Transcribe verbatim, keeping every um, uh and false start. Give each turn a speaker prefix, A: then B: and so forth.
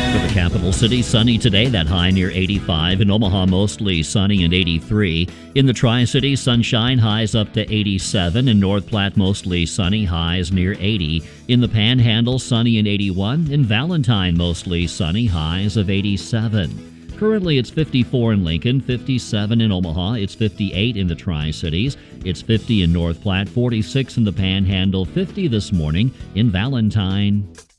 A: For the capital city, sunny today, that high near eighty-five. In Omaha, mostly sunny and eighty-three. In the Tri-Cities, sunshine, highs up to eighty-seven. In North Platte, mostly sunny, highs near eighty. In the Panhandle, sunny and eighty-one. In Valentine, mostly sunny, highs of eighty-seven. Currently, it's fifty-four in Lincoln, fifty-seven in Omaha, it's fifty-eight in the Tri-Cities, it's fifty in North Platte, forty-six in the Panhandle, fifty this morning in Valentine.